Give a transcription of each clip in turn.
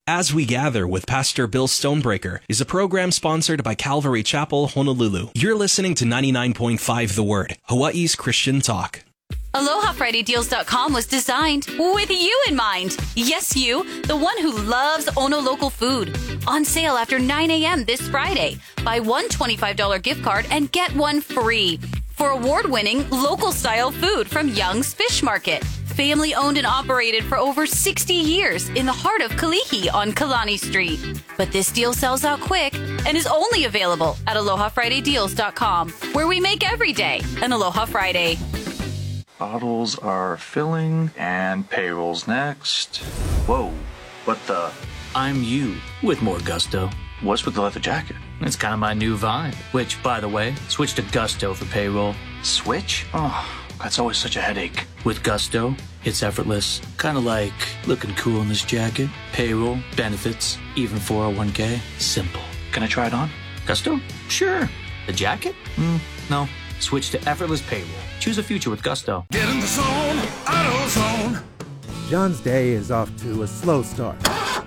As We Gather with Pastor Bill Stonebreaker is a program sponsored by Calvary Chapel, Honolulu. You're listening to 99.5 The Word, Hawaii's Christian talk. AlohaFridayDeals.com was designed with you in mind. Yes, you, the one who loves Ono local food. On sale after 9 a.m. this Friday. Buy one $25 gift card and get one free for award-winning local-style food from Young's Fish Market. Family owned and operated for over 60 years in the heart of Kalihi on Kalani Street. But this deal sells out quick and is only available at AlohaFridayDeals.com, where we make every day an Aloha Friday. Bottles are filling and payroll's next. Whoa, what the? I'm you with more gusto. What's with the leather jacket? It's kind of my new vibe. Which, by the way, switch to Gusto for payroll. Switch? Oh, that's always such a headache. With Gusto, it's effortless. Kind of like looking cool in this jacket. Payroll, benefits, even 401k. Simple. Can I try it on? Gusto? Sure. The jacket? No. Switch to effortless payroll. Choose a future with Gusto. Get in the zone, AutoZone. John's day is off to a slow start.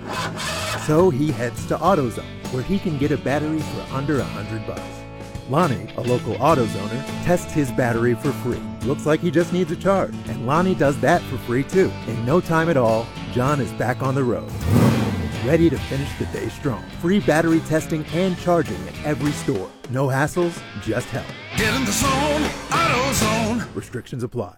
So he heads to AutoZone, where he can get a battery for under $100. Lonnie, a local AutoZoner, tests his battery for free. Looks like he just needs a charge, and Lonnie does that for free too. In no time at all, John is back on the road, ready to finish the day strong. Free battery testing and charging at every store. No hassles, just help. Get in the zone, AutoZone. Restrictions apply.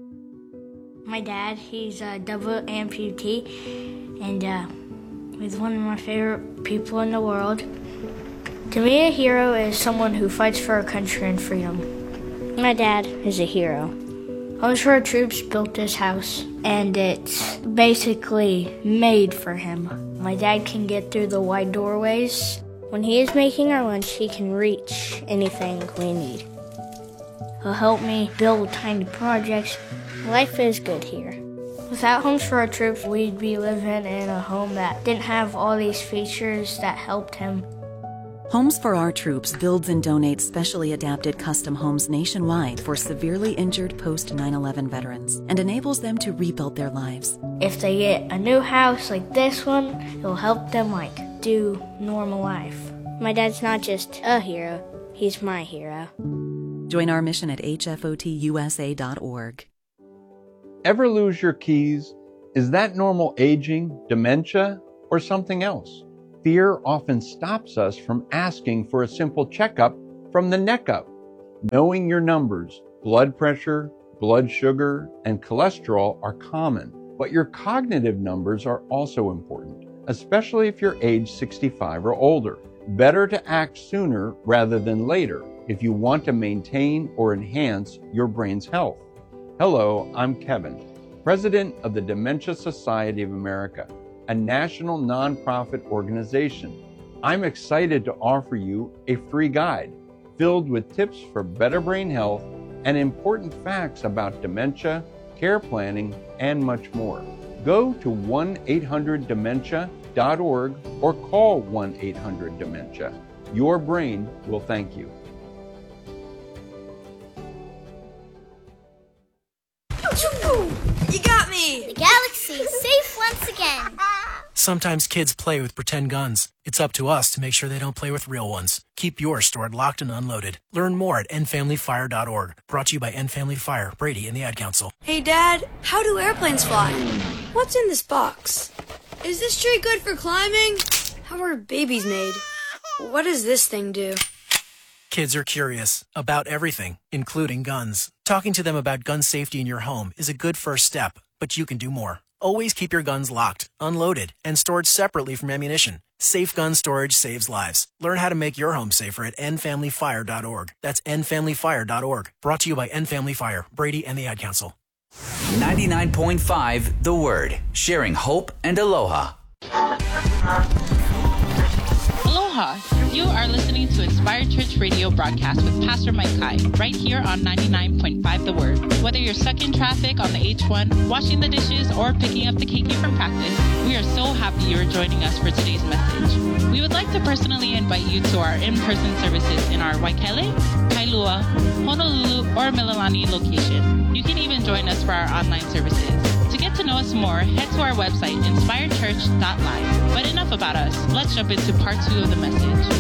My dad, he's a double amputee, and he's one of my favorite people in the world. To me, a hero is someone who fights for our country and freedom. My dad is a hero. Homes for Our Troops built this house, and it's basically made for him. My dad can get through the wide doorways. When he is making our lunch, he can reach anything we need. He'll help me build tiny projects. Life is good here. Without Homes for Our Troops, we'd be living in a home that didn't have all these features that helped him. Homes for Our Troops builds and donates specially adapted custom homes nationwide for severely injured post-9/11 veterans and enables them to rebuild their lives. If they get a new house like this one, it'll help them do normal life. My dad's not just a hero, he's my hero. Join our mission at hfotusa.org. Ever lose your keys? Is that normal aging, dementia, or something else? Fear often stops us from asking for a simple checkup from the neck up. Knowing your numbers, blood pressure, blood sugar, and cholesterol are common, but your cognitive numbers are also important, especially if you're age 65 or older. Better to act sooner rather than later if you want to maintain or enhance your brain's health. Hello, I'm Kevin, President of the Dementia Society of America, a national nonprofit organization. I'm excited to offer you a free guide filled with tips for better brain health and important facts about dementia, care planning, and much more. Go to 1-800-DEMENTIA.org or call 1-800-DEMENTIA. Your brain will thank you. You got me! The galaxy is safe once again. Sometimes kids play with pretend guns. It's up to us to make sure they don't play with real ones. Keep yours stored locked and unloaded. Learn more at endfamilyfire.org. Brought to you by End Family Fire, Brady, and the Ad Council. Hey, Dad, how do airplanes fly? What's in this box? Is this tree good for climbing? How are babies made? What does this thing do? Kids are curious about everything, including guns. Talking to them about gun safety in your home is a good first step, but you can do more. Always keep your guns locked, unloaded, and stored separately from ammunition. Safe gun storage saves lives. Learn how to make your home safer at endfamilyfire.org. That's endfamilyfire.org. Brought to you by End Family Fire, Brady, and the Ad Council. 99.5 The Word, sharing hope and aloha. Aloha! You are listening to Inspired Church Radio broadcast with Pastor Mike Kai, right here on 99.5 The Word. Whether you're stuck in traffic on the H1, washing the dishes, or picking up the KK from practice, we are so happy you are joining us for today's message. We would like to personally invite you to our in-person services in our Waikele, Kailua, Honolulu, or Mililani location. You can even join us for our online services. To get to know us more, head to our website, inspiredchurch.live. But enough about us. Let's jump into part 2 of the message.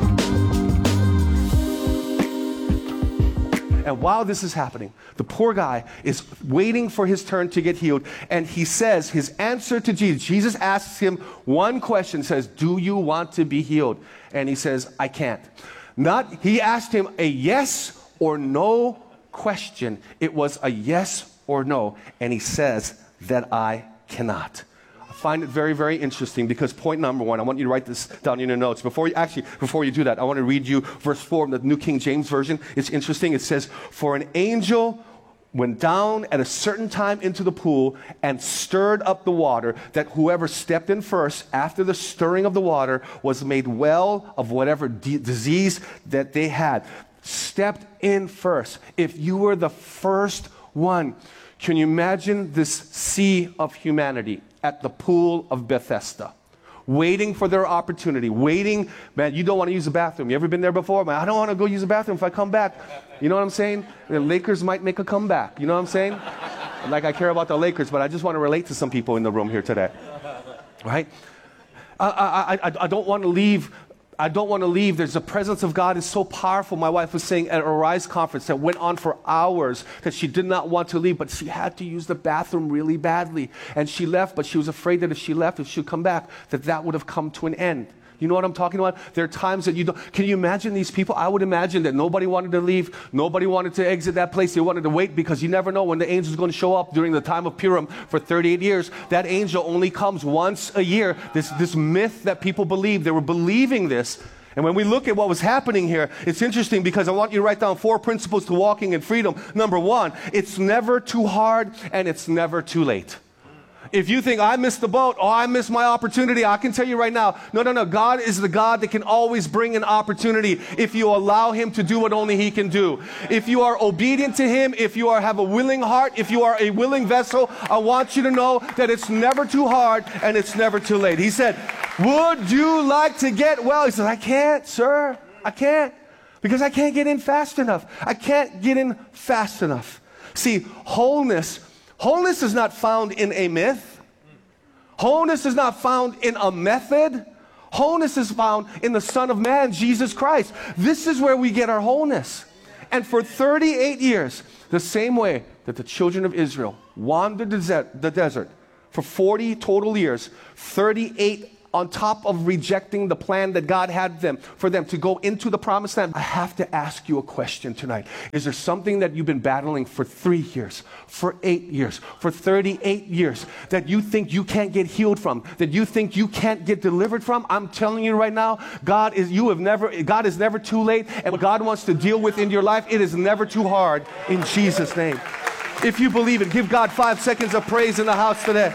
And while this is happening, the poor guy is waiting for his turn to get healed. And he says his answer to Jesus asks him one question, says, do you want to be healed? And he says, I can't. He asked him a yes or no question. It was a yes or no. And he says that I cannot. I find it very, very interesting because point number 1, I want you to write this down in your notes. Before you do that, I want to read you verse 4 of the New King James Version. It's interesting. It says, for an angel went down at a certain time into the pool and stirred up the water, that whoever stepped in first after the stirring of the water was made well of whatever disease that they had. Stepped in first. If you were the first one, can you imagine this sea of humanity at the pool of Bethesda, waiting for their opportunity, waiting? Man, you don't want to use the bathroom. You ever been there before? Man, I don't want to go use the bathroom if I come back. You know what I'm saying? The Lakers might make a comeback. You know what I'm saying? Like I care about the Lakers, but I just want to relate to some people in the room here today. Right? I don't want to leave. I don't want to leave. There's the presence of God is so powerful. My wife was saying at a Rise conference that went on for hours that she did not want to leave, but she had to use the bathroom really badly. And she left, but she was afraid that if she left, if she would come back, that would have come to an end. You know what I'm talking about? There are times that you don't. Can you imagine these people? I would imagine that nobody wanted to leave. Nobody wanted to exit that place. They wanted to wait because you never know when the angel is going to show up during the time of Purim for 38 years. That angel only comes once a year. This myth that people believe, they were believing this. And when we look at what was happening here, it's interesting because I want you to write down 4 principles to walking in freedom. Number 1, it's never too hard and it's never too late. If you think, I missed the boat, or I missed my opportunity, I can tell you right now, no. God is the God that can always bring an opportunity if you allow Him to do what only He can do. If you are obedient to Him, if you have a willing heart, if you are a willing vessel, I want you to know that it's never too hard and it's never too late. He said, would you like to get well? He said, I can't, sir. I can't. Because I can't get in fast enough. I can't get in fast enough. See, wholeness is not found in a myth. Wholeness is not found in a method. Wholeness is found in the Son of Man, Jesus Christ. This is where we get our wholeness. And for 38 years, the same way that the children of Israel wandered the desert for 40 total years, 38 on top of rejecting the plan that God had for them to go into the promised land. I have to ask you a question tonight. Is there something that you've been battling for 3 years, for 8 years, for 38 years that you think you can't get healed from, that you think you can't get delivered from? I'm telling you right now, God is never too late, and what God wants to deal with in your life, it is never too hard in Jesus' name. If you believe it, give God 5 seconds of praise in the house today.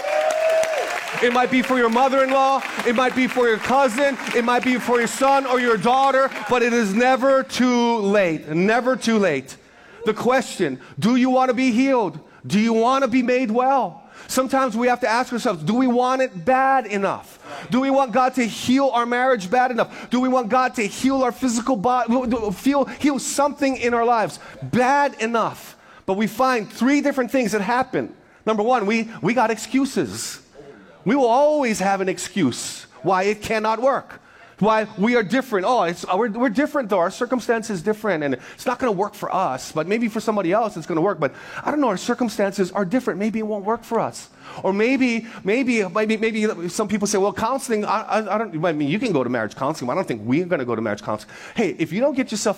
It might be for your mother-in-law. It might be for your cousin. It might be for your son or your daughter. But it is never too late. Never too late. The question, do you want to be healed? Do you want to be made well? Sometimes we have to ask ourselves, do we want it bad enough? Do we want God to heal our marriage bad enough? Do we want God to heal our physical body, heal something in our lives bad enough? But we find 3 different things that happen. Number 1, we got excuses. We will always have an excuse why it cannot work, why we are different. We're different though. Our circumstance is different and it's not going to work for us, but maybe for somebody else it's going to work. But I don't know, our circumstances are different. Maybe it won't work for us. Or maybe some people say, well, counseling, I mean, you can go to marriage counseling, but I don't think we're going to go to marriage counseling. Hey, if you don't get yourself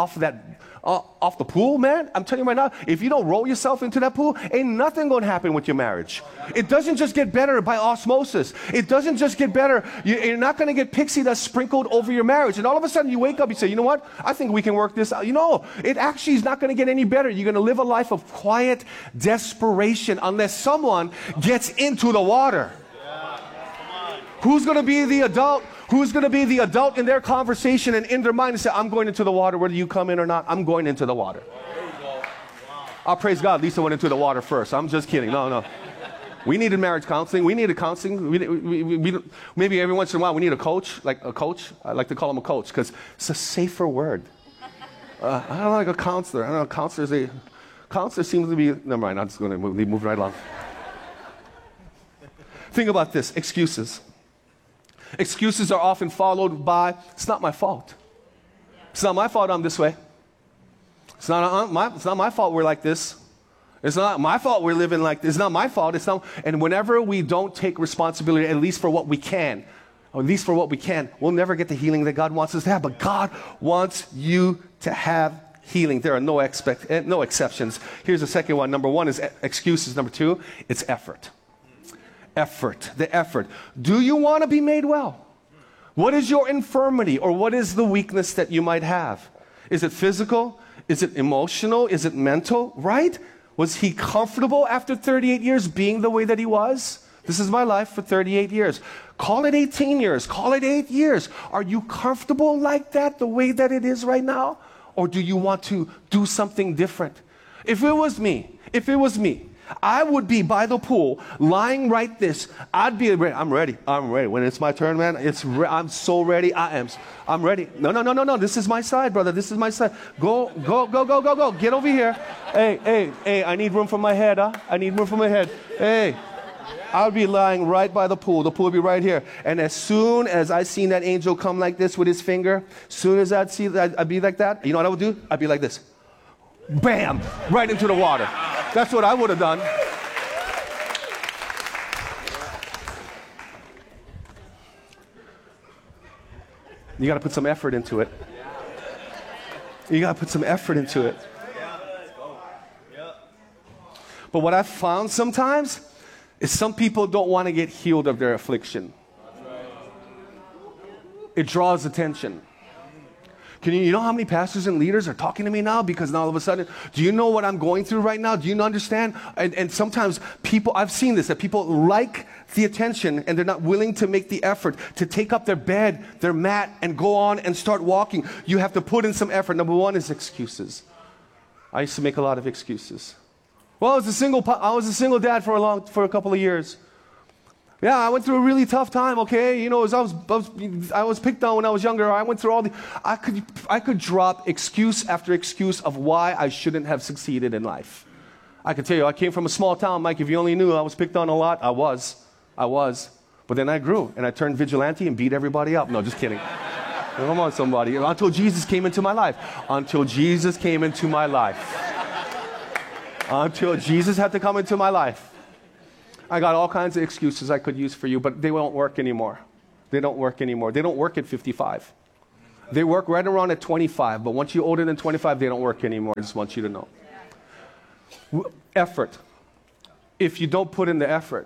off the pool, man, I'm telling you right now, if you don't roll yourself into that pool, ain't nothing going to happen with your marriage. It doesn't just get better by osmosis. It doesn't just get better. You're not going to get pixie dust sprinkled over your marriage. And all of a sudden you wake up, you say, you know what? I think we can work this out. You know, it actually is not going to get any better. You're going to live a life of quiet desperation unless someone gets into the water. Who's going to be the adult? Who's going to be the adult in their conversation and in their mind and say, I'm going into the water whether you come in or not. I'm going into the water. I'll praise God. Lisa went into the water first. I'm just kidding. No. We needed marriage counseling. We needed counseling. We maybe every once in a while we need a coach, like a coach. I like to call him a coach because it's a safer word. I don't like a counselor. I don't know. Counselor seems to be, never mind. I'm just going to move right along. Think about this, excuses. Excuses are often followed by, it's not my fault. It's not my fault I'm this way. It's not my fault we're like this. It's not my fault we're living like this. It's not my fault. It's not. And whenever we don't take responsibility, at least for what we can, or at least for what we can, we'll never get the healing that God wants us to have. But God wants you to have healing. There are no exceptions. Here's the second one. Number one is excuses. Number two, it's effort. Effort. The effort. Do you want to be made well? What is your infirmity, or what is the weakness that you might have? Is it physical? Is it emotional? Is it mental? Right? Was he comfortable after 38 years being the way that he was? This is my life for 38 years. Call it 18 years. Call it 8 years. Are you comfortable like that, the way that it is right now? Or do you want to do something different? If it was me, I would be by the pool, lying right this. I'd be ready. I'm ready. When it's my turn, man, I'm so ready. I'm ready. No. This is my side, brother. This is my side. Go. Get over here. Hey, I need room for my head, huh? I need room for my head. Hey, I'll be lying right by the pool. The pool will be right here. And as soon as I seen that angel come like this with his finger, as soon as I'd see that, I'd be like that. You know what I would do? I'd be like this. Bam! Right into the water. That's what I would have done. You got to put some effort into it. You got to put some effort into it. But what I've found sometimes is some people don't want to get healed of their affliction. It draws attention. You know how many pastors and leaders are talking to me now? Because now all of a sudden, do you know what I'm going through right now? Do you understand? And sometimes people, I've seen this, that people like the attention and they're not willing to make the effort to take up their bed, their mat, and go on and start walking. You have to put in some effort. Number one is excuses. I used to make a lot of excuses. Well, I was a single dad for a couple of years. Yeah, I went through a really tough time, okay? You know, I was picked on when I was younger. I went through I could drop excuse after excuse of why I shouldn't have succeeded in life. I can tell you, I came from a small town, Mike. If you only knew, I was picked on a lot. I was. But then I grew, and I turned vigilante and beat everybody up. No, just kidding. Come on, somebody. Until Jesus came into my life. Until Jesus came into my life. Until Jesus had to come into my life. I got all kinds of excuses I could use for you, but they won't work anymore. They don't work anymore. They don't work at 55. They work right around at 25, but once you're older than 25, they don't work anymore. I just want you to know. Effort. If you don't put in the effort,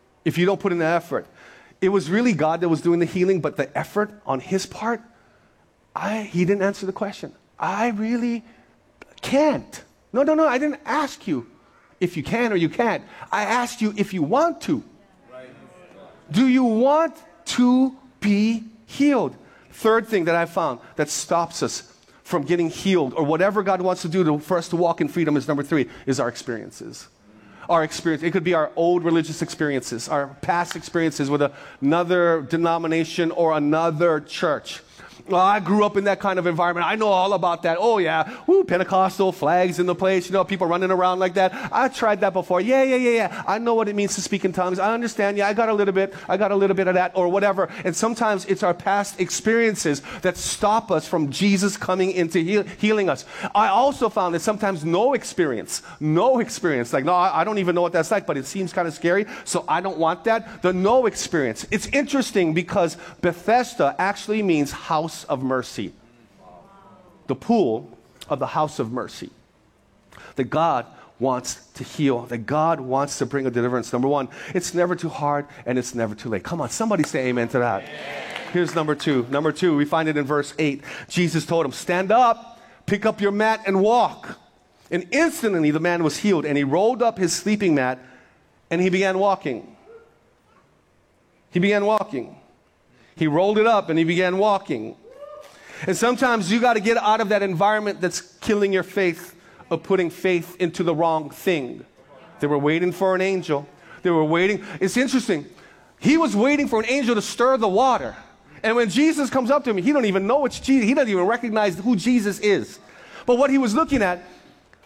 it was really God that was doing the healing, but the effort on his part, he didn't answer the question. I really can't. No, I didn't ask you if you can or you can't. I asked you if you want to. Do you want to be healed? Third thing that I found that stops us from getting healed or whatever God wants to do for us to walk in freedom is number three, is our experiences. Our experience. It could be our old religious experiences, our past experiences with another denomination or another church. Well, I grew up in that kind of environment. I know all about that. Oh, yeah. Woo, Pentecostal flags in the place. You know, people running around like that. I tried that before. Yeah. I know what it means to speak in tongues. I understand. Yeah, I got a little bit of that or whatever. And sometimes it's our past experiences that stop us from Jesus coming into healing us. I also found that sometimes no experience. Like, no, I don't even know what that's like, but it seems kind of scary, so I don't want that. The no experience. It's interesting because Bethesda actually means house of mercy. The pool of the house of mercy. That God wants to heal. That God wants to bring a deliverance. Number one, it's never too hard and it's never too late. Come on, somebody say amen to that. Here's number two. Number two, we find it in verse 8. Jesus told him, stand up, pick up your mat and walk. And instantly the man was healed, and he rolled up his sleeping mat and he began walking. He rolled it up and he began walking. And sometimes you got to get out of that environment that's killing your faith, of putting faith into the wrong thing. They were waiting for an angel. It's interesting. He was waiting for an angel to stir the water. And when Jesus comes up to him, he don't even know it's Jesus. He doesn't even recognize who Jesus is. But what he was looking at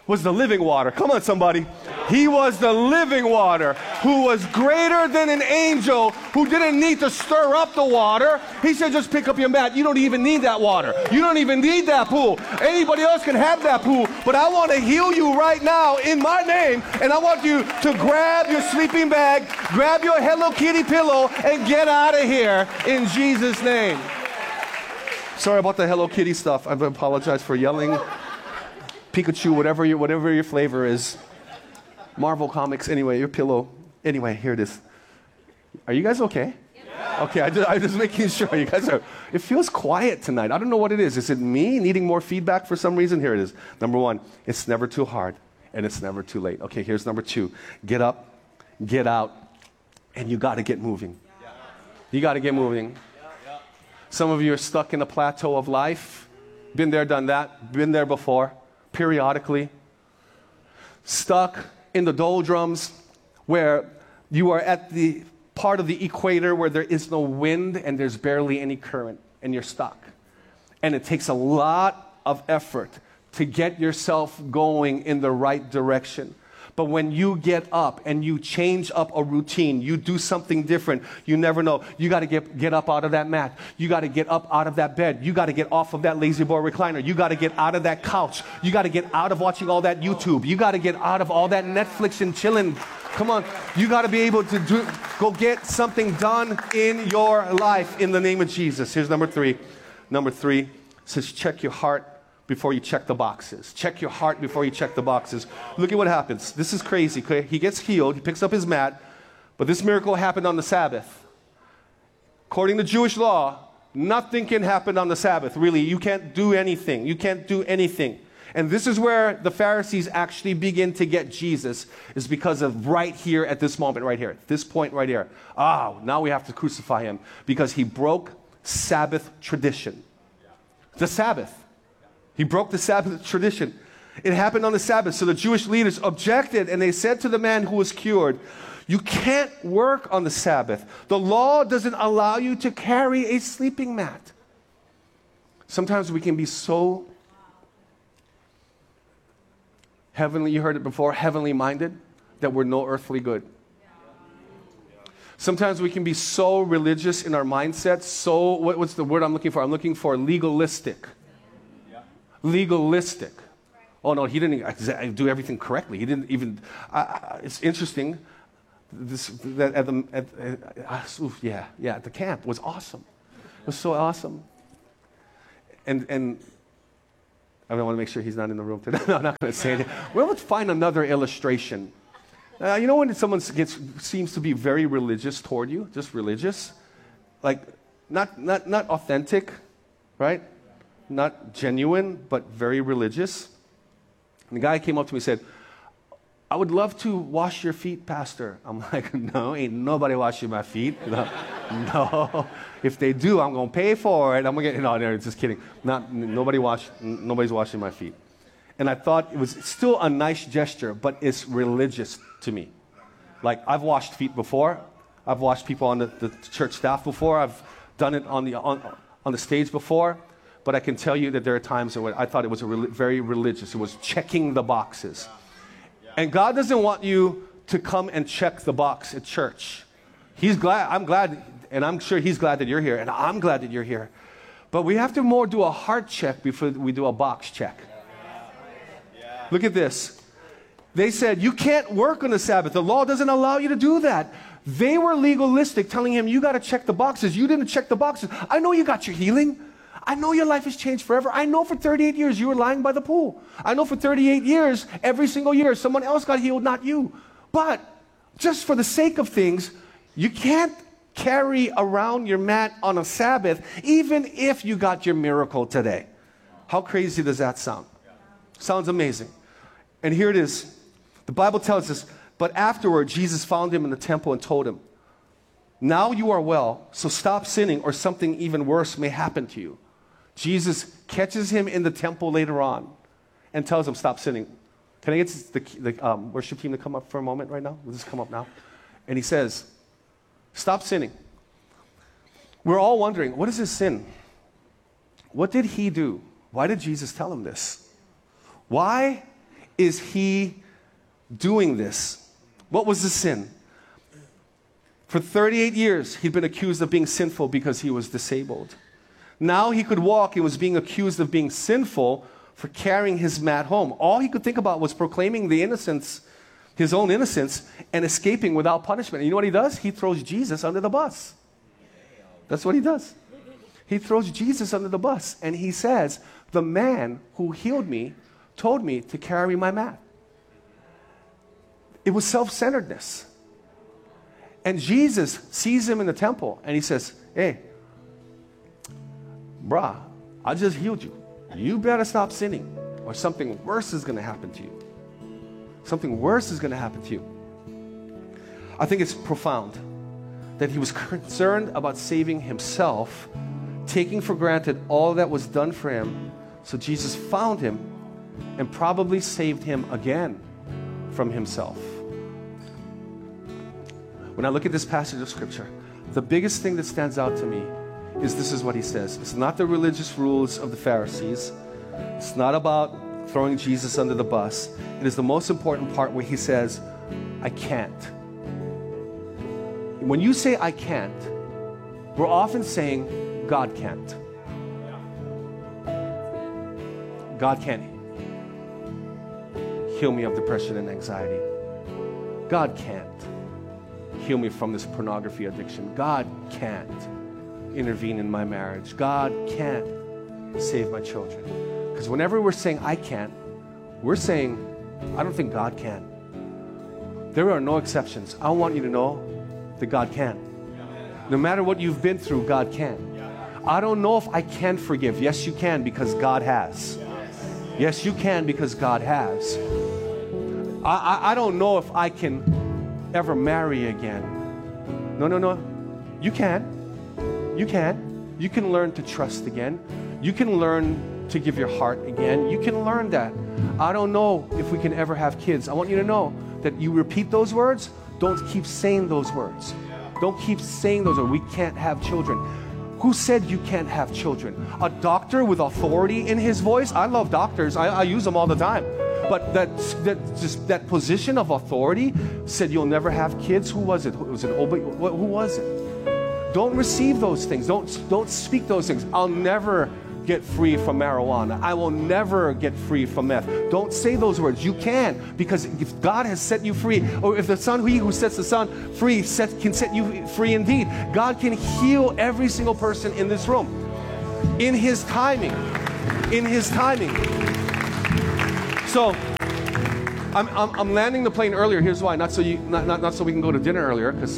was the living water. Come on, somebody. He was the living water who was greater than an angel who didn't need to stir up the water. He said, just pick up your mat. You don't even need that water. You don't even need that pool. Anybody else can have that pool. But I want to heal you right now in my name. And I want you to grab your sleeping bag, grab your Hello Kitty pillow, and get out of here in Jesus' name. Sorry about the Hello Kitty stuff. I apologize for yelling. Pikachu, whatever your flavor is. Marvel Comics, anyway, your pillow. Anyway, here it is. Are you guys okay? Yeah. Okay, I'm just making sure you guys are. It feels quiet tonight. I don't know what it is. Is it me needing more feedback for some reason? Here it is. Number one, it's never too hard and it's never too late. Okay, here's number two. Get up, get out, and you got to get moving. You got to get moving. Some of you are stuck in a plateau of life. Been there, done that. Been there before. Periodically, stuck in the doldrums where you are at the part of the equator where there is no wind and there's barely any current and you're stuck. And it takes a lot of effort to get yourself going in the right direction. But when you get up and you change up a routine, you do something different, you never know. You got to get up out of that mat. You got to get up out of that bed. You got to get off of that lazy boy recliner. You got to get out of that couch. You got to get out of watching all that YouTube. You got to get out of all that Netflix and chilling. Come on. You got to be able to go get something done in your life in the name of Jesus. Here's number three. Number three says check your heart before you check the boxes. Check your heart before you check the boxes. Look at what happens. This is crazy. Okay? He gets healed. He picks up his mat. But this miracle happened on the Sabbath. According to Jewish law, nothing can happen on the Sabbath. Really, you can't do anything. You can't do anything. And this is where the Pharisees actually begin to get Jesus, is because of right here at this moment right here. This point right here. Now we have to crucify him because he broke Sabbath tradition. The Sabbath. He broke the Sabbath tradition. It happened on the Sabbath. So the Jewish leaders objected and they said to the man who was cured, you can't work on the Sabbath. The law doesn't allow you to carry a sleeping mat. Sometimes we can be so heavenly, you heard it before, heavenly minded, that we're no earthly good. Sometimes we can be so religious in our mindset, so, what's the word I'm looking for? I'm looking for legalistic. Legalistic. Oh no, he didn't do everything correctly. He didn't even. It's interesting. At the camp was awesome. It was so awesome. And I want to make sure he's not in the room today. No, I'm not going to say it. Well, let's find another illustration. You know when someone seems to be very religious toward you, just religious, like not authentic, right? Not genuine, but very religious. And the guy came up to me and said, I would love to wash your feet, Pastor. I'm like, no, ain't nobody washing my feet. No. If they do, I'm going to pay for it. I'm going to get, no, just kidding. Nobody's washing my feet. And I thought it was still a nice gesture, but it's religious to me. Like, I've washed feet before. I've washed people on the church staff before. I've done it on the stage before. But I can tell you that there are times where I thought it was very religious. It was checking the boxes. And God doesn't want you to come and check the box at church. I'm glad, and I'm sure He's glad that you're here, and I'm glad that you're here. But we have to more do a heart check before we do a box check. Look at this. They said, you can't work on the Sabbath. The law doesn't allow you to do that. They were legalistic, telling him, you got to check the boxes. You didn't check the boxes. I know you got your healing. I know your life has changed forever. I know for 38 years you were lying by the pool. I know for 38 years, every single year, someone else got healed, not you. But just for the sake of things, you can't carry around your mat on a Sabbath, even if you got your miracle today. How crazy does that sound? Sounds amazing. And here it is. The Bible tells us, but afterward, Jesus found him in the temple and told him, now you are well, so stop sinning or something even worse may happen to you. Jesus catches him in the temple later on and tells him, stop sinning. Can I get the worship team to come up for a moment right now? Will this come up now? And he says, stop sinning. We're all wondering, what is his sin? What did he do? Why did Jesus tell him this? Why is he doing this? What was the sin? For 38 years, he'd been accused of being sinful because he was disabled. Now he could walk and was being accused of being sinful for carrying his mat home. All he could think about was proclaiming the innocence, his own innocence, and escaping without punishment. And you know what he does? He throws Jesus under the bus. That's what he does. He throws Jesus under the bus, and he says, the man who healed me told me to carry my mat. It was self-centeredness. And Jesus sees him in the temple, and he says, hey, brah, I just healed you. You better stop sinning, or something worse is going to happen to you. Something worse is going to happen to you. I think it's profound that he was concerned about saving himself, taking for granted all that was done for him. So Jesus found him and probably saved him again from himself. When I look at this passage of Scripture, the biggest thing that stands out to me is this is what he says. It's not the religious rules of the Pharisees. It's not about throwing Jesus under the bus. It is the most important part where he says, I can't. When you say I can't, we're often saying God can't. God can't heal me of depression and anxiety. God can't heal me from this pornography addiction. God can't intervene in my marriage. God can't save my children. Because whenever we're saying I can't, we're saying I don't think God can. There are no exceptions. I want you to know that God can. No matter what you've been through, God can. I don't know if I can forgive. Yes, you can, because God has. Yes, you can, because God has. I don't know if I can ever marry again. No. You can. You can. You can learn to trust again. You can learn to give your heart again. You can learn that. I don't know if we can ever have kids. I want you to know that you repeat those words. Don't keep saying those words. Don't keep saying those words. We can't have children. Who said you can't have children? A doctor with authority in his voice? I love doctors. I use them all the time. But that position of authority said you'll never have kids. Who was it? Was it Obey? Who was it? Don't receive those things. Don't speak those things. I'll never get free from marijuana. I will never get free from meth. Don't say those words. You can, because if God has set you free, or if the Son, he who sets the Son free can set you free indeed. God can heal every single person in this room in His timing. In His timing. So I'm landing the plane earlier. Here's why. Not so we can go to dinner earlier, because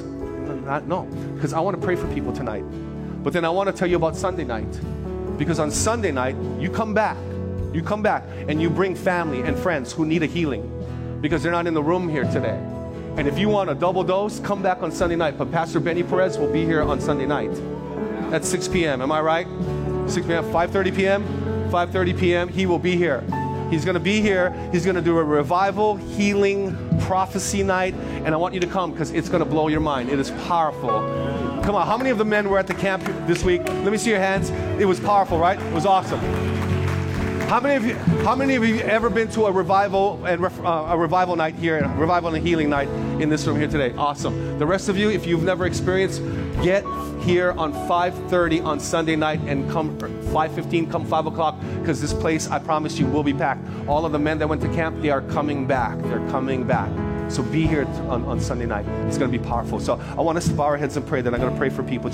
I want to pray for people tonight. But then I want to tell you about Sunday night. Because on Sunday night, you come back and you bring family and friends who need a healing, because they're not in the room here today. And if you want a double dose, come back on Sunday night. But Pastor Benny Perez will be here on Sunday night at 6 p.m. Am I right? 6 p.m., 5:30 p.m.? 5:30 p.m. He will be here. He's going to be here. He's going to do a revival, healing, prophecy night. And I want you to come, because it's going to blow your mind. It is powerful. Come on, how many of the men were at the camp this week? Let me see your hands. It was powerful, right? It was awesome. How many of you ever been to a revival night here, a revival and healing night in this room here today? Awesome. The rest of you, if you've never experienced, get here on 5:30 on Sunday night and come 5:15, come 5 o'clock, because this place, I promise you, will be packed. All of the men that went to camp, they are coming back. They're coming back. So be here on Sunday night. It's going to be powerful. So I want us to bow our heads and pray. Then I'm going to pray for people.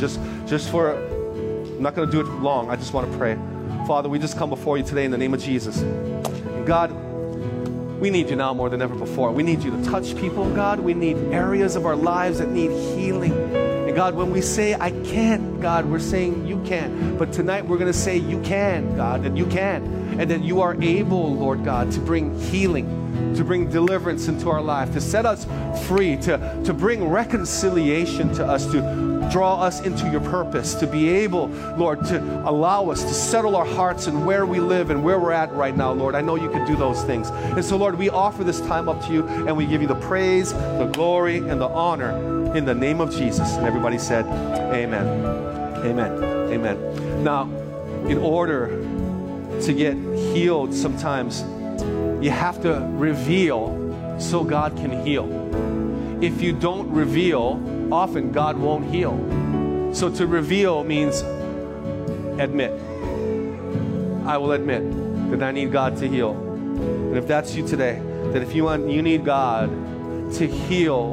I'm not going to do it long. I just want to pray. Father, we just come before you today in the name of Jesus. And God, we need you now more than ever before. We need you to touch people, God. We need areas of our lives that need healing. And God, when we say, I can't, God, we're saying you can. But tonight we're going to say you can, God, that you can. And that you are able, Lord God, to bring healing, to bring deliverance into our life, to set us free, to bring reconciliation to us, to draw us into your purpose, to be able, Lord, to allow us to settle our hearts and where we live and where we're at right now, Lord. I know you can do those things. And so, Lord, we offer this time up to you, and we give you the praise, the glory, and the honor in the name of Jesus. And everybody said, amen. Amen. Amen. Now, in order to get healed, sometimes You have to reveal so God can heal. If you don't reveal, often God won't heal. So to reveal means admit. I will admit that I need God to heal. And if that's you today, that if you need God to heal,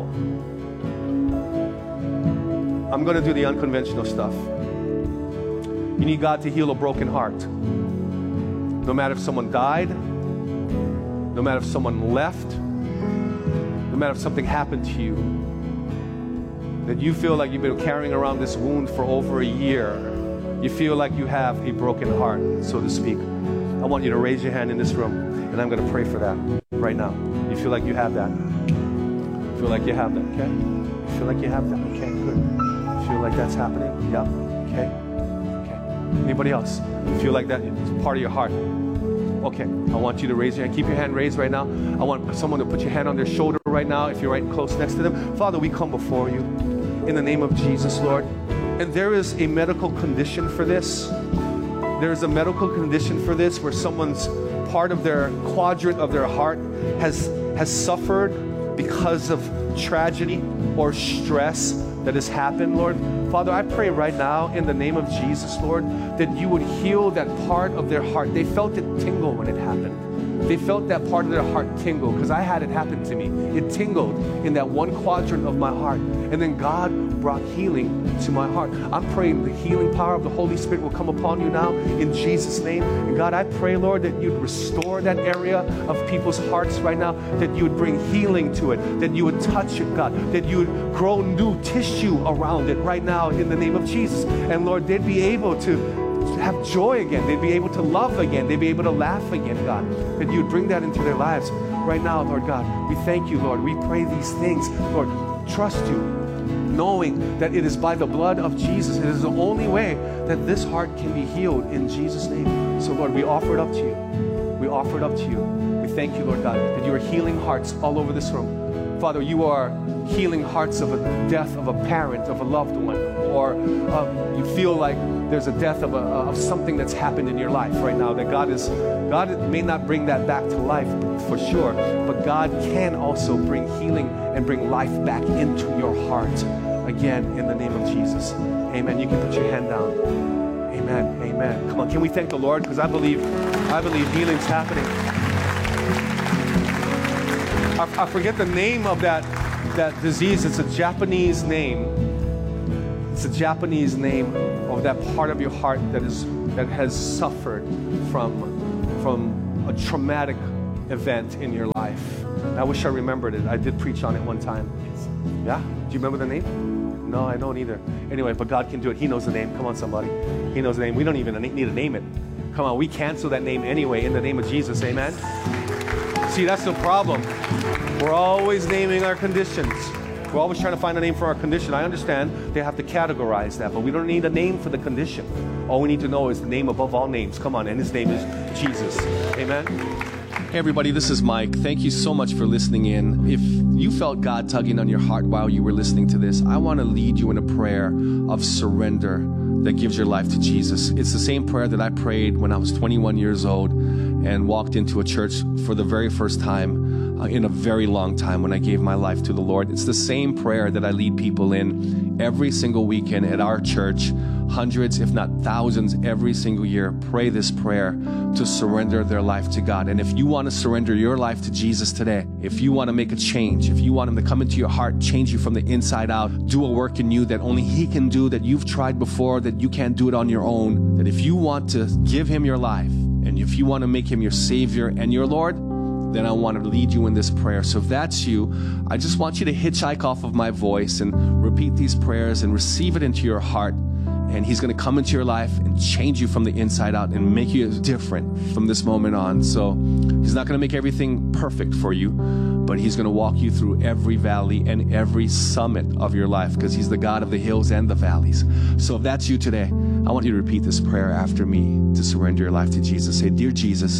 I'm going to do the unconventional stuff. You need God to heal a broken heart. No matter if someone died, no matter if someone left, no matter if something happened to you, that you feel like you've been carrying around this wound for over a year. You feel like you have a broken heart, so to speak. I want you to raise your hand in this room, and I'm going to pray for that right now. You feel like you have that? Feel like you have that, okay? You feel like you have that, okay, good. Feel like that's happening? Yeah, okay. Anybody else? You feel like that? It's part of your heart. Okay, I want you to raise your hand. Keep your hand raised right now. I want someone to put your hand on their shoulder right now if you're right close next to them. Father, we come before you in the name of Jesus, Lord. And there is a medical condition for this. There is a medical condition for this where someone's part of their quadrant of their heart has suffered because of tragedy or stress that has happened, Lord. Father, I pray right now in the name of Jesus, Lord, that you would heal that part of their heart. They felt it tingle when it happened. They felt that part of their heart tingle because I had it happen to me. It tingled in that one quadrant of my heart. And then God brought healing to my heart. I'm praying the healing power of the Holy Spirit will come upon you now in Jesus' name. And God, I pray, Lord, that you'd restore that area of people's hearts right now, that you would bring healing to it, that you would touch it, God, that you would grow new tissue around it right now in the name of Jesus. And Lord, they'd be able to have joy again. They'd be able to love again. They'd be able to laugh again, God, that you'd bring that into their lives right now, Lord God. We thank you, Lord. We pray these things, Lord. Trust you, knowing that it is by the blood of Jesus. It is the only way that this heart can be healed in Jesus' name. So, Lord, we offer it up to you. We offer it up to you. We thank you, Lord God, that you are healing hearts all over this room. Father, you are healing hearts of a death of a parent, of a loved one, or you feel like there's a death of something that's happened in your life right now, that God may not bring that back to life for sure, but God can also bring healing and bring life back into your heart again in the name of Jesus. Amen. You can put your hand down. Amen. Amen. Come on, can we thank the Lord? Because I believe healing's happening. I forget the name of that disease. It's a Japanese name. It's a Japanese name of that part of your heart that has suffered from a traumatic event in your life. I wish I remembered it. I did preach on it one time. Yeah? Do you remember the name? No, I don't either. Anyway, but God can do it. He knows the name. Come on, somebody. He knows the name. We don't even need to name it. Come on, we cancel that name anyway in the name of Jesus. Amen? See, that's the problem. We're always naming our conditions. We're always trying to find a name for our condition. I understand they have to categorize that, but we don't need a name for the condition. All we need to know is the name above all names. Come on, and his name is Jesus. Amen? Hey everybody, this is Mike. Thank you so much for listening in. If you felt God tugging on your heart while you were listening to this, I want to lead you in a prayer of surrender that gives your life to Jesus. It's the same prayer that I prayed when I was 21 years old and walked into a church for the very first time in a very long time when I gave my life to the Lord. It's the same prayer that I lead people in every single weekend at our church. Hundreds, if not thousands, every single year pray this prayer to surrender their life to God. And if you want to surrender your life to Jesus today, if you want to make a change, if you want Him to come into your heart, change you from the inside out, do a work in you that only He can do, that you've tried before, that you can't do it on your own, that if you want to give Him your life, and if you want to make Him your Savior and your Lord, then I want to lead you in this prayer. So if that's you, I just want you to hitchhike off of my voice and repeat these prayers and receive it into your heart. And He's going to come into your life and change you from the inside out and make you different from this moment on. So He's not going to make everything perfect for you, but He's going to walk you through every valley and every summit of your life, because He's the God of the hills and the valleys. So if that's you today, I want you to repeat this prayer after me to surrender your life to Jesus. Say, Dear Jesus,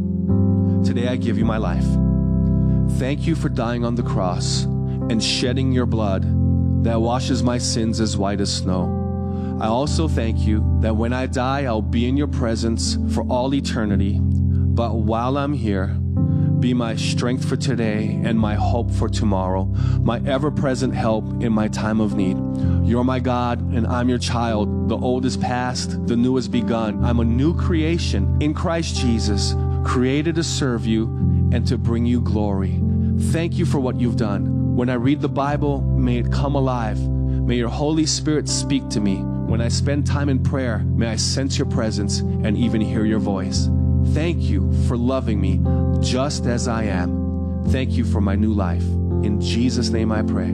today I give you my life. Thank you for dying on the cross and shedding your blood that washes my sins as white as snow. I also thank you that when I die, I'll be in your presence for all eternity. But while I'm here, Be my strength for today and my hope for tomorrow, my ever-present help in my time of need. You're my God, and I'm your child. The old is past, the new has begun. I'm a new creation in Christ Jesus, created to serve you and to bring you glory. Thank you for what you've done. When I read the Bible, may it come alive. May your Holy Spirit speak to me. When I spend time in prayer, may I sense your presence and even hear your voice. Thank you for loving me just as I am. Thank you for my new life. In Jesus' name I pray.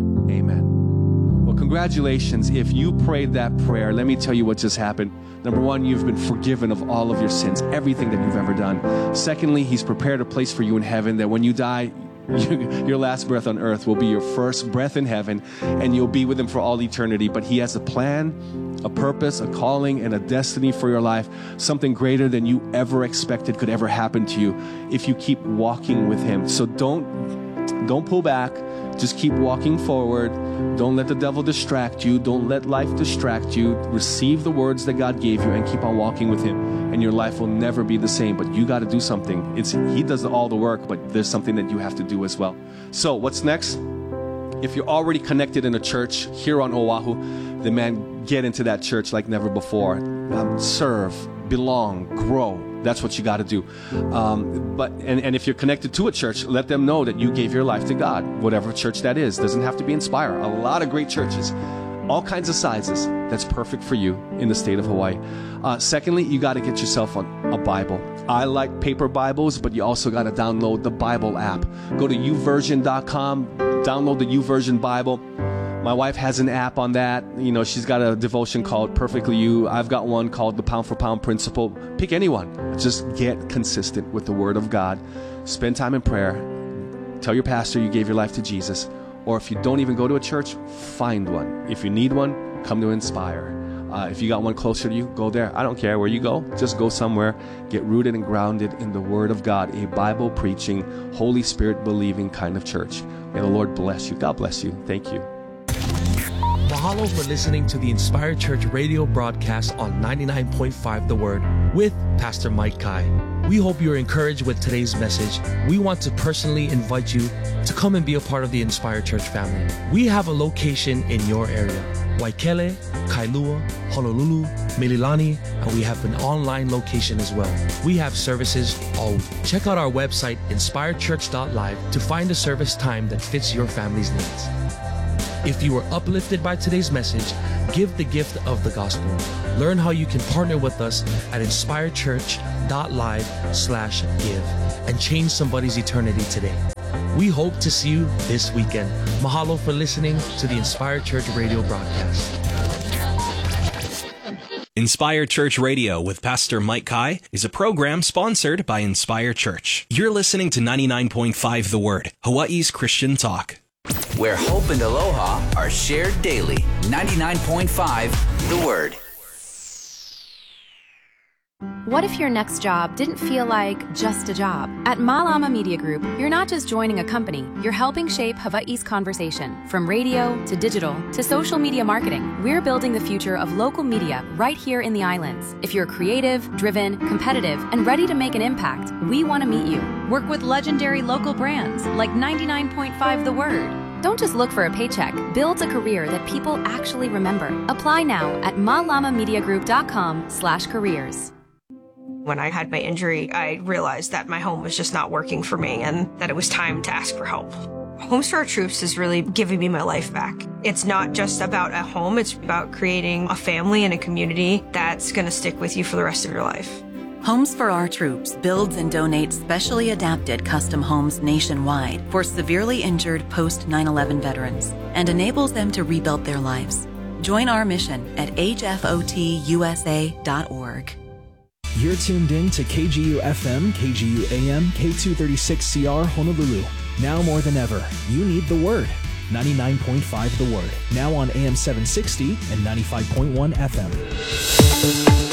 Amen. Well, congratulations. If you prayed that prayer, let me tell you what just happened. Number one, you've been forgiven of all of your sins, everything that you've ever done. Secondly, He's prepared a place for you in heaven that when you die, your last breath on earth will be your first breath in heaven, and you'll be with Him for all eternity. But He has a plan, a purpose, a calling, and a destiny for your life, something greater than you ever expected could ever happen to you if you keep walking with Him. So don't pull back. Just keep walking forward. Don't let the devil distract you. Don't let life distract you. Receive the words that God gave you and keep on walking with Him, and your life will never be the same. But you got to do something. He does all the work, but there's something that you have to do as well. So what's next? If you're already connected in a church here on Oahu, then man, get into that church like never before. Serve, belong, grow. That's what you got to do. But if you're connected to a church, let them know that you gave your life to God, whatever church that is. Doesn't have to be Inspire. A lot of great churches, all kinds of sizes. That's perfect for you in the state of Hawaii. Secondly, you got to get yourself a Bible. I like paper Bibles, but you also got to download the Bible app. Go to YouVersion.com, download the YouVersion Bible. My wife has an app on that. You know, she's got a devotion called Perfectly You. I've got one called the Pound for Pound Principle. Pick anyone. Just get consistent with the Word of God. Spend time in prayer. Tell your pastor you gave your life to Jesus. Or if you don't even go to a church, find one. If you need one, come to Inspire. If you got one closer to you, go there. I don't care where you go. Just go somewhere. Get rooted and grounded in the Word of God. A Bible-preaching, Holy Spirit-believing kind of church. May the Lord bless you. God bless you. Thank you. Mahalo for listening to the Inspire Church radio broadcast on 99.5 The Word with Pastor Mike Kai. We hope you're encouraged with today's message. We want to personally invite you to come and be a part of the Inspire Church family. We have a location in your area: Waikele, Kailua, Honolulu, Mililani, and we have an online location as well. We have services all week. Check out our website, inspirechurch.live, to find a service time that fits your family's needs. If you were uplifted by today's message, give the gift of the gospel. Learn how you can partner with us at inspirechurch.live/give and change somebody's eternity today. We hope to see you this weekend. Mahalo for listening to the Inspire Church radio broadcast. Inspire Church Radio with Pastor Mike Kai is a program sponsored by Inspire Church. You're listening to 99.5 The Word, Hawaii's Christian talk. Where hope and aloha are shared daily. 99.5 The Word. What if your next job didn't feel like just a job? At Malama Media Group, you're not just joining a company, you're helping shape Hawaii's conversation. From radio to digital to social media marketing, we're building the future of local media right here in the islands. If you're creative, driven, competitive, and ready to make an impact, we want to meet you. Work with legendary local brands like 99.5 The Word. Don't just look for a paycheck. Build a career that people actually remember. Apply now at malamamediagroup.com/careers. When I had my injury, I realized that my home was just not working for me and that it was time to ask for help. Homes for Our Troops is really giving me my life back. It's not just about a home, it's about creating a family and a community that's going to stick with you for the rest of your life. Homes for Our Troops builds and donates specially adapted custom homes nationwide for severely injured post-9/11 veterans and enables them to rebuild their lives. Join our mission at hfotusa.org. You're tuned in to KGU FM, KGU AM, K236CR Honolulu. Now more than ever, you need the Word. 99.5 The Word. Now on AM 760 and 95.1 FM.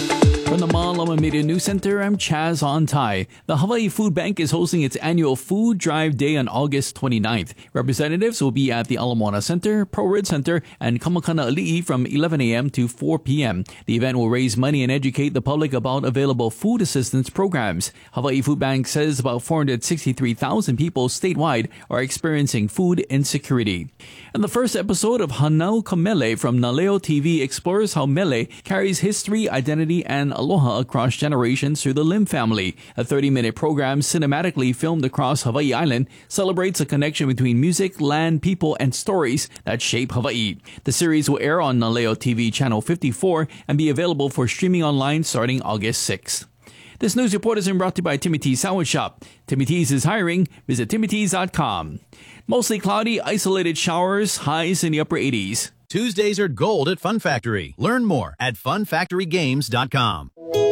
From the Malama Media News Center, I'm Chaz Ontai. The Hawaii Food Bank is hosting its annual Food Drive Day on August 29th. Representatives will be at the Ala Moana Center, ProRid Center, and Kamakana Ali'i from 11 a.m. to 4 p.m. The event will raise money and educate the public about available food assistance programs. Hawaii Food Bank says about 463,000 people statewide are experiencing food insecurity. And the first episode of Hanau Ka Mele from Naleo TV explores how mele carries history, identity, and aloha across generations through the Lim family. A 30-minute program cinematically filmed across Hawaii Island celebrates a connection between music, land, people, and stories that shape Hawaii. The series will air on Naleo TV Channel 54 and be available for streaming online starting August 6th. This news report is brought to you by Timmy T's Sandwich Shop. Timmy T's is hiring. Visit timmyts.com. Mostly cloudy, isolated showers, highs in the upper 80s. Tuesdays are gold at Fun Factory. Learn more at funfactorygames.com.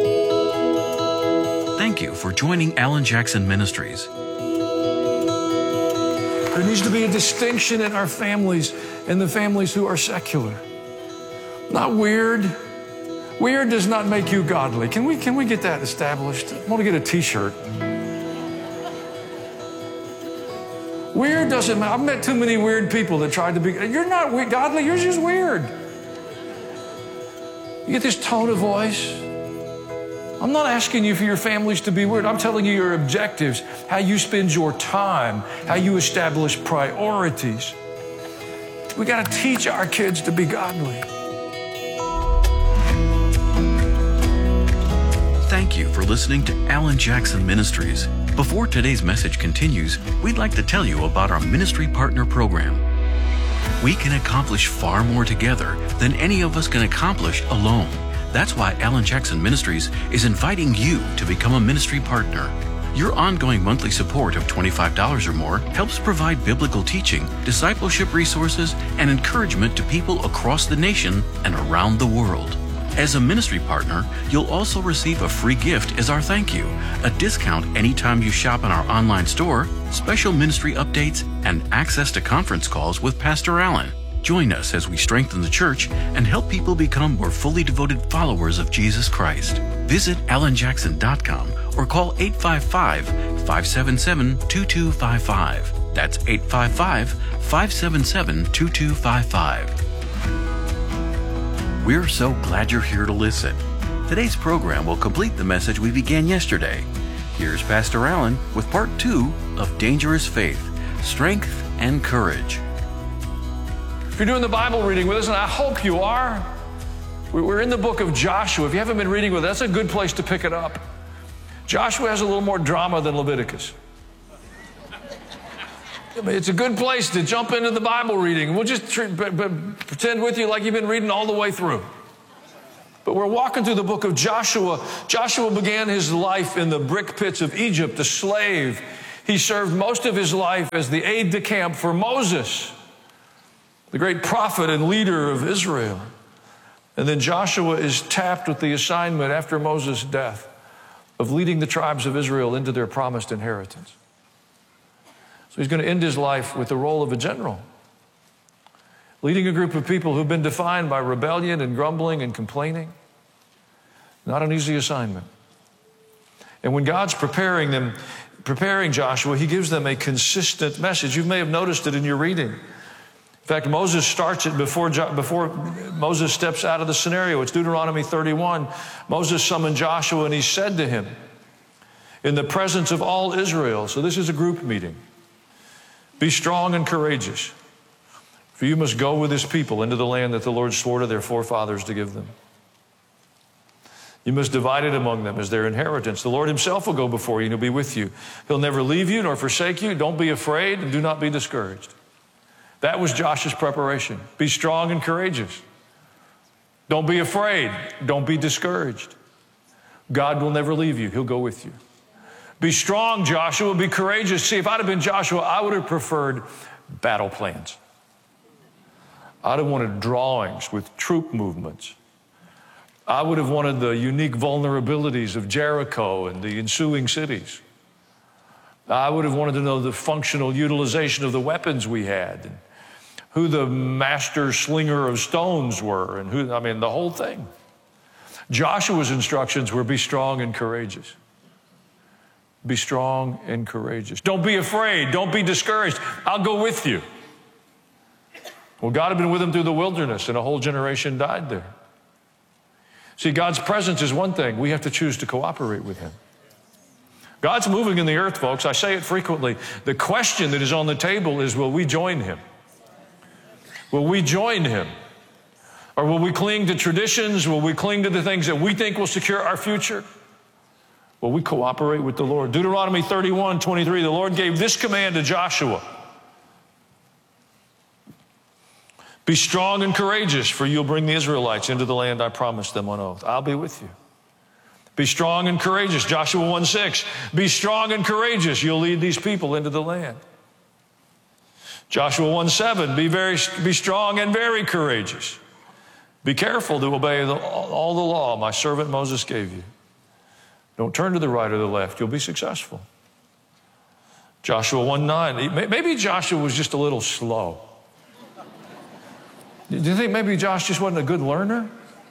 Thank you for joining Alan Jackson Ministries. There needs to be a distinction in our families and the families who are secular. Not weird. Weird does not make you godly. Can we get that established? I want to get a t-shirt. Weird doesn't matter. I've met too many weird people that tried to be. You're not godly, you're just weird. You get this tone of voice. I'm not asking you for your families to be weird. I'm telling you your objectives, how you spend your time, how you establish priorities. We got to teach our kids to be godly. Thank you for listening to Alan Jackson Ministries. Before today's message continues, we'd like to tell you about our Ministry Partner Program. We can accomplish far more together than any of us can accomplish alone. That's why Alan Jackson Ministries is inviting you to become a ministry partner. Your ongoing monthly support of $25 or more helps provide biblical teaching, discipleship resources, and encouragement to people across the nation and around the world. As a ministry partner, you'll also receive a free gift as our thank you, a discount anytime you shop in our online store, special ministry updates, and access to conference calls with Pastor Allen. Join us as we strengthen the church and help people become more fully devoted followers of Jesus Christ. Visit alanjackson.com or call 855-577-2255. That's 855-577-2255. We're so glad you're here to listen. Today's program will complete the message we began yesterday. Here's Pastor Allen with part 2 of Dangerous Faith, Strength and Courage. If you're doing the Bible reading with us, and I hope you are, we're in the book of Joshua. If you haven't been reading with us, that's a good place to pick it up. Joshua has a little more drama than Leviticus. It's a good place to jump into the Bible reading. We'll just pretend with you like you've been reading all the way through. But we're walking through the book of Joshua. Joshua began his life in the brick pits of Egypt, a slave. He served most of his life as the aide-de-camp for Moses, the great prophet and leader of Israel. And then Joshua is tapped with the assignment after Moses' death of leading the tribes of Israel into their promised inheritance. So he's going to end his life with the role of a general, leading a group of people who've been defined by rebellion and grumbling and complaining. Not an easy assignment. And when God's preparing Joshua, he gives them a consistent message. You may have noticed it in your reading. In fact, Moses starts it before Moses steps out of the scenario. It's Deuteronomy 31. Moses summoned Joshua and he said to him, in the presence of all Israel, so this is a group meeting, be strong and courageous, for you must go with this people into the land that the Lord swore to their forefathers to give them. You must divide it among them as their inheritance. The Lord himself will go before you and he'll be with you. He'll never leave you nor forsake you. Don't be afraid and do not be discouraged. That was Joshua's preparation. Be strong and courageous. Don't be afraid. Don't be discouraged. God will never leave you. He'll go with you. Be strong, Joshua. Be courageous. See, if I'd have been Joshua, I would have preferred battle plans. I'd have wanted drawings with troop movements. I would have wanted the unique vulnerabilities of Jericho and the ensuing cities. I would have wanted to know the functional utilization of the weapons we had, and who the master slinger of stones were, and the whole thing. Joshua's instructions were be strong and courageous. Be strong and courageous. Don't be afraid. Don't be discouraged. I'll go with you. Well, God had been with him through the wilderness, and a whole generation died there. See, God's presence is one thing. We have to choose to cooperate with him. God's moving in the earth, folks. I say it frequently. The question that is on the table is, will we join him? Will we join him? Or will we cling to traditions? Will we cling to the things that we think will secure our future? Will we cooperate with the Lord? Deuteronomy 31:23, the Lord gave this command to Joshua. Be strong and courageous, for you'll bring the Israelites into the land I promised them on oath. I'll be with you. Be strong and courageous. Joshua 1:6, be strong and courageous. You'll lead these people into the land. Joshua 1:7, be strong and very courageous. Be careful to obey all the law my servant Moses gave you. Don't turn to the right or the left. You'll be successful. Joshua 1:9, maybe Joshua was just a little slow. Do you think maybe Josh just wasn't a good learner?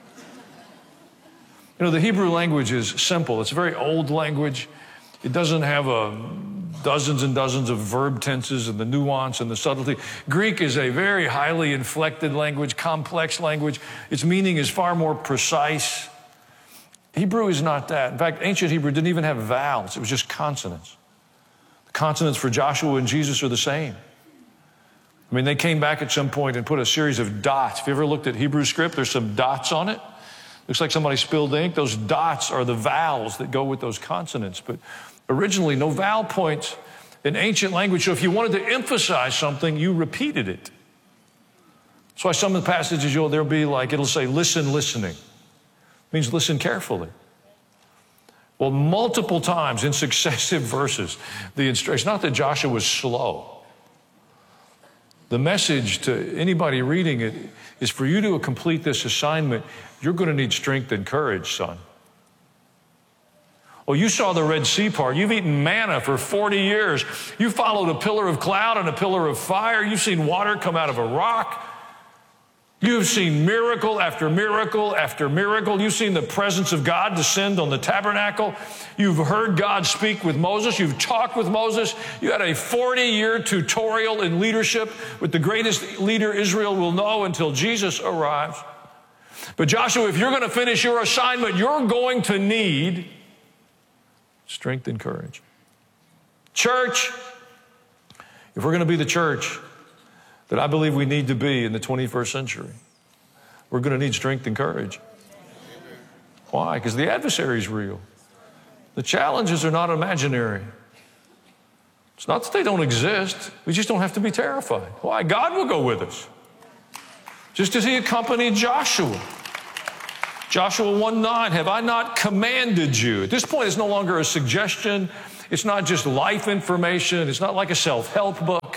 You know, the Hebrew language is simple. It's a very old language. It doesn't have dozens and dozens of verb tenses and the nuance and the subtlety. Greek is a very highly inflected language, complex language. Its meaning is far more precise. Hebrew is not that. In fact, ancient Hebrew didn't even have vowels. It was just consonants. The consonants for Joshua and Jesus are the same. I mean, they came back at some point and put a series of dots. If you ever looked at Hebrew script, there's some dots on it. Looks like somebody spilled ink. Those dots are the vowels that go with those consonants. But originally, no vowel points in ancient language. So if you wanted to emphasize something, you repeated it. That's why some of the passages there'll be like, it'll say, listen, listening. It means listen carefully. Well, multiple times in successive verses, the instruction, not that Joshua was slow. The message to anybody reading it is for you to complete this assignment, you're going to need strength and courage, son. Well, you saw the Red Sea part. You've eaten manna for 40 years. You followed a pillar of cloud and a pillar of fire. You've seen water come out of a rock. You've seen miracle after miracle after miracle. You've seen the presence of God descend on the tabernacle. You've heard God speak with Moses. You've talked with Moses. You had a 40-year tutorial in leadership with the greatest leader Israel will know until Jesus arrives. But Joshua, if you're going to finish your assignment, you're going to need strength and courage. Church, if we're going to be the church that I believe we need to be in the 21st century, we're going to need strength and courage. Why? Because the adversary is real. The challenges are not imaginary. It's not that they don't exist. We just don't have to be terrified. Why? God will go with us. Just as he accompanied Joshua. Joshua 1:9, have I not commanded you? At this point, it's no longer a suggestion. It's not just life information. It's not like a self-help book.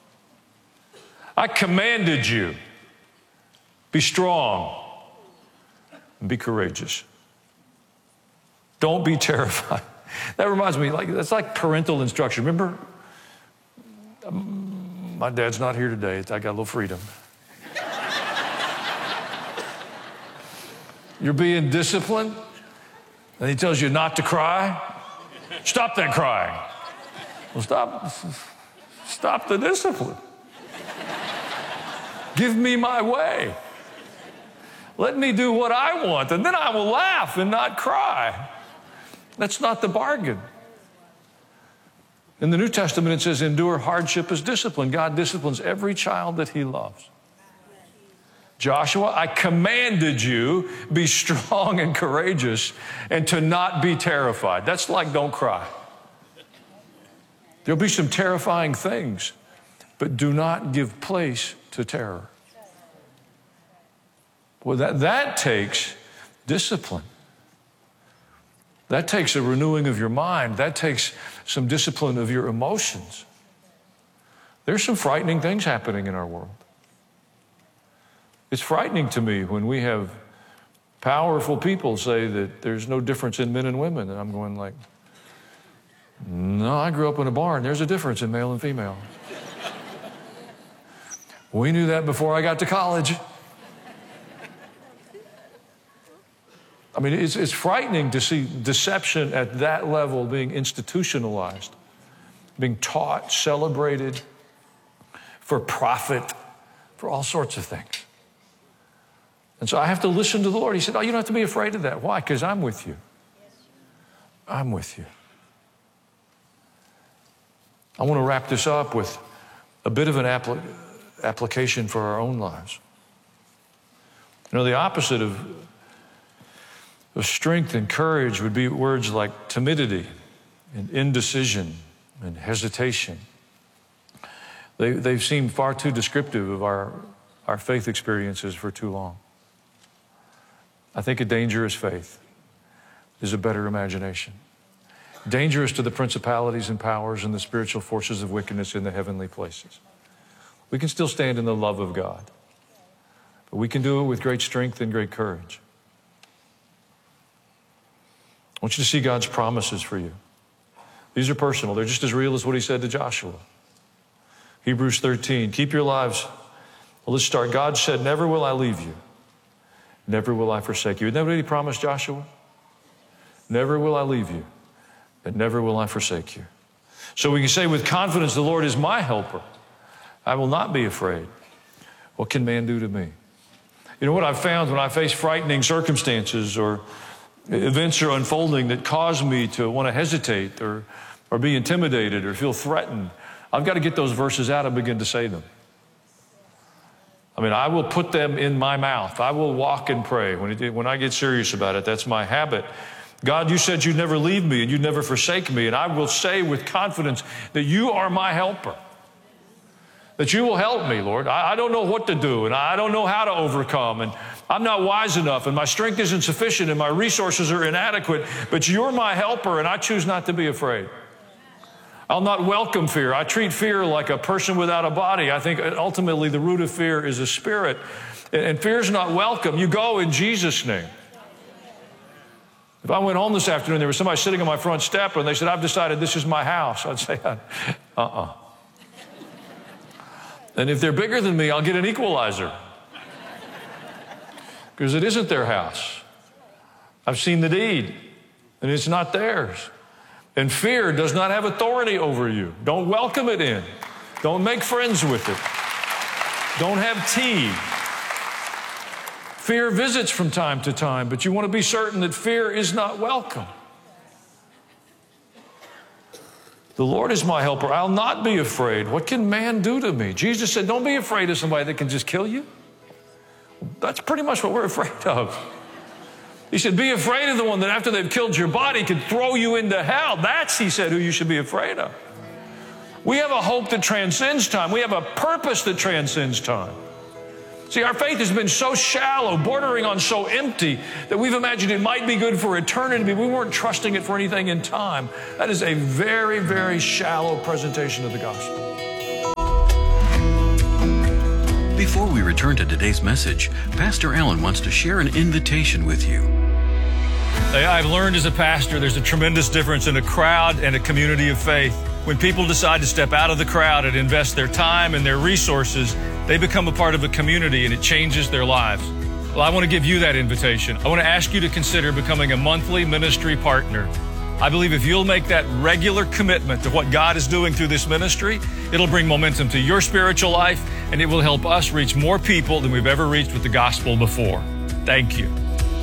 I commanded you, be strong and be courageous. Don't be terrified. That reminds me, that's like parental instruction. Remember, my dad's not here today. I got a little freedom. You're being disciplined, and he tells you not to cry. Stop that crying. Well, stop the discipline. Give me my way. Let me do what I want, and then I will laugh and not cry. That's not the bargain. In the New Testament, it says, endure hardship as discipline. God disciplines every child that he loves. Joshua, I commanded you, be strong and courageous, and to not be terrified. That's like don't cry. There'll be some terrifying things, but do not give place to terror. Well, that takes discipline. That takes a renewing of your mind. That takes some discipline of your emotions. There's some frightening things happening in our world. It's frightening to me when we have powerful people say that there's no difference in men and women. And I'm going like, no, I grew up in a barn. There's a difference in male and female. We knew that before I got to college. I mean, it's frightening to see deception at that level being institutionalized, being taught, celebrated for profit, for all sorts of things. And so I have to listen to the Lord. He said, oh, you don't have to be afraid of that. Why? Because I'm with you. I'm with you. I want to wrap this up with a bit of an application for our own lives. You know, the opposite of strength and courage would be words like timidity and indecision and hesitation. They've seemed far too descriptive of our faith experiences for too long. I think a dangerous faith is a better imagination. Dangerous to the principalities and powers and the spiritual forces of wickedness in the heavenly places. We can still stand in the love of God, but we can do it with great strength and great courage. I want you to see God's promises for you. These are personal. They're just as real as what he said to Joshua. Hebrews 13, keep your lives. Well, let's start. God said, never will I leave you. Never will I forsake you. Isn't that what he promised Joshua? Never will I leave you, and never will I forsake you. So we can say with confidence, the Lord is my helper. I will not be afraid. What can man do to me? You know what I've found when I face frightening circumstances or events are unfolding that cause me to want to hesitate or be intimidated or feel threatened, I've got to get those verses out and begin to say them. I mean, I will put them in my mouth. I will walk and pray. When I get serious about it, that's my habit. God, you said you'd never leave me and you'd never forsake me. And I will say with confidence that you are my helper. That you will help me, Lord. I don't know what to do, and I don't know how to overcome, and I'm not wise enough, and my strength isn't sufficient, and my resources are inadequate, but you're my helper, and I choose not to be afraid. I'll not welcome fear. I treat fear like a person without a body. I think ultimately the root of fear is a spirit, and fear is not welcome. You go in Jesus' name. If I went home this afternoon, there was somebody sitting on my front step, and they said, I've decided this is my house. I'd say, And if they're bigger than me, I'll get an equalizer. Because it isn't their house. I've seen the deed, and it's not theirs. And fear does not have authority over you. Don't welcome it in. Don't make friends with it. Don't have tea. Fear visits from time to time, but you want to be certain that fear is not welcome. The Lord is my helper. I'll not be afraid. What can man do to me? Jesus said, don't be afraid of somebody that can just kill you. That's pretty much what we're afraid of. He said, be afraid of the one that after they've killed your body could throw you into hell. That's, he said, who you should be afraid of. We have a hope that transcends time. We have a purpose that transcends time. See, our faith has been so shallow, bordering on so empty, that we've imagined it might be good for eternity, but we weren't trusting it for anything in time. That is a very, very shallow presentation of the gospel. Before we return to today's message, Pastor Allen wants to share an invitation with you. I've learned as a pastor there's a tremendous difference in a crowd and a community of faith. When people decide to step out of the crowd and invest their time and their resources, they become a part of a community and it changes their lives. Well, I want to give you that invitation. I want to ask you to consider becoming a monthly ministry partner. I believe if you'll make that regular commitment to what God is doing through this ministry, it'll bring momentum to your spiritual life and it will help us reach more people than we've ever reached with the gospel before. Thank you.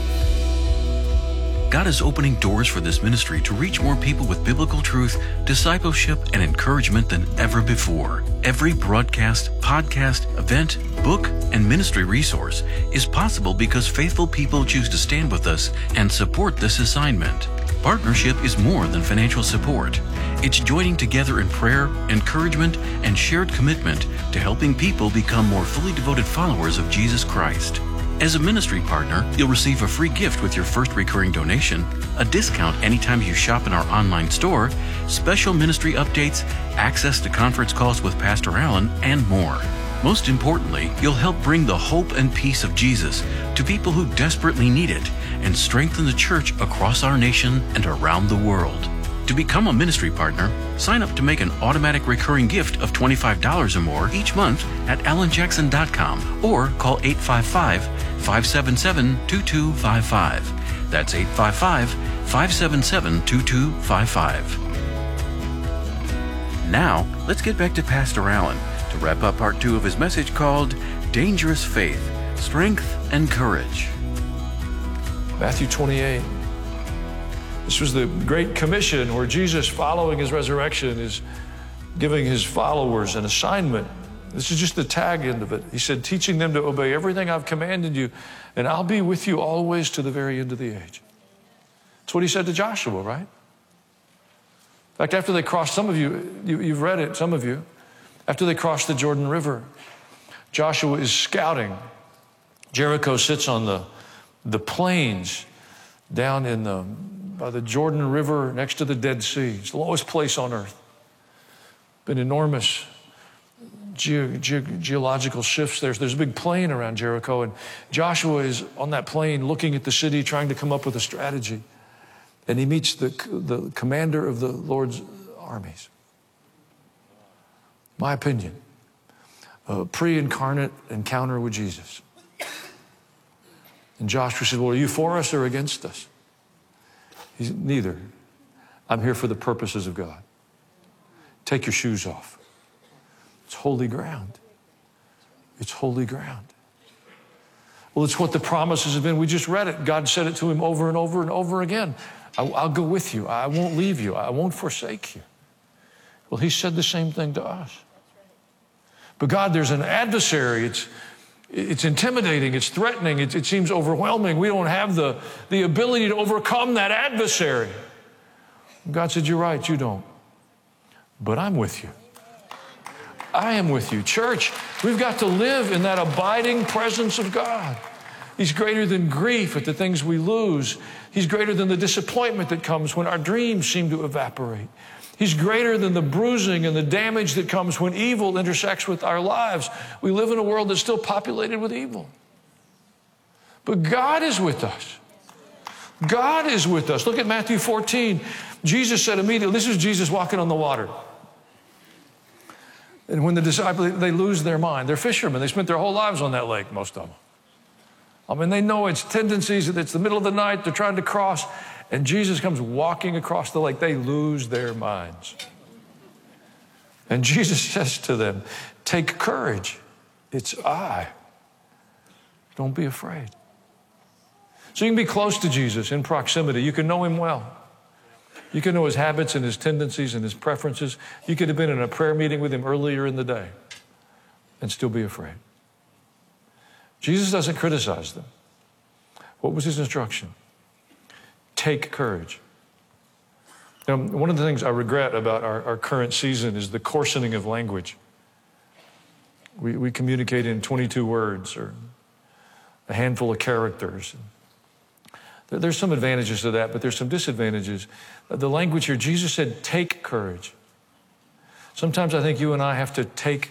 God is opening doors for this ministry to reach more people with biblical truth, discipleship, and encouragement than ever before. Every broadcast, podcast, event, book, and ministry resource is possible because faithful people choose to stand with us and support this assignment. Partnership is more than financial support. It's joining together in prayer, encouragement, and shared commitment to helping people become more fully devoted followers of Jesus Christ. As a ministry partner, you'll receive a free gift with your first recurring donation, a discount anytime you shop in our online store, special ministry updates, access to conference calls with Pastor Allen, and more. Most importantly, you'll help bring the hope and peace of Jesus to people who desperately need it and strengthen the church across our nation and around the world. To become a ministry partner, sign up to make an automatic recurring gift of $25 or more each month at allenjackson.com or call 855-577-2255. That's 855-577-2255. Now, let's get back to Pastor Allen to wrap up part 2 of his message called Dangerous Faith, Strength and Courage. Matthew 28. This was the Great Commission where Jesus, following his resurrection, is giving his followers an assignment. This is just the tag end of it. He said, teaching them to obey everything I've commanded you, and I'll be with you always to the very end of the age. That's what he said to Joshua, right? In fact, after they crossed, some of you've read it, some of you, after they crossed the Jordan River, Joshua is scouting. Jericho sits on the plains down by the Jordan River next to the Dead Sea. It's the lowest place on earth. Been enormous geological shifts there. There's a big plain around Jericho, and Joshua is on that plain looking at the city, trying to come up with a strategy. And he meets the commander of the Lord's armies. My opinion, a pre-incarnate encounter with Jesus. And Joshua said, well, are you for us or against us? He said, neither. I'm here for the purposes of God. Take your shoes off. It's holy ground. It's holy ground. Well, it's what the promises have been. We just read it. God said it to him over and over and over again. I'll go with you. I won't leave you. I won't forsake you. Well, he said the same thing to us. But God, there's an adversary. It's intimidating. It's threatening. It seems overwhelming. We don't have the ability to overcome that adversary. God said, you're right, you don't. But I'm with you. I am with you. Church, we've got to live in that abiding presence of God. He's greater than grief at the things we lose. He's greater than the disappointment that comes when our dreams seem to evaporate. He's greater than the bruising and the damage that comes when evil intersects with our lives. We live in a world that's still populated with evil. But God is with us. God is with us. Look at Matthew 14. Jesus said immediately, this is Jesus walking on the water. And when the disciples, they lose their mind. They're fishermen. They spent their whole lives on that lake, most of them. I mean, they know its tendencies. It's the middle of the night. They're trying to cross. And Jesus comes walking across the lake. They lose their minds. And Jesus says to them, take courage. It's I. Don't be afraid. So you can be close to Jesus in proximity. You can know him well. You can know his habits and his tendencies and his preferences. You could have been in a prayer meeting with him earlier in the day and still be afraid. Jesus doesn't criticize them. What was his instruction? Take courage. Now, one of the things I regret about our current season is the coarsening of language. We communicate in 22 words or a handful of characters. There's some advantages to that, but there's some disadvantages. The language here, Jesus said, take courage. Sometimes I think you and I have to take